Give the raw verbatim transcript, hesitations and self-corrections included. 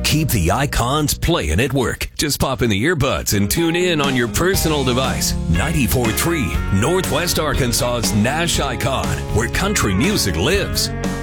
keep the icons playing at work. Just pop in the earbuds and tune in on your personal device. ninety-four point three Northwest Arkansas's Nash Icon, where country music lives.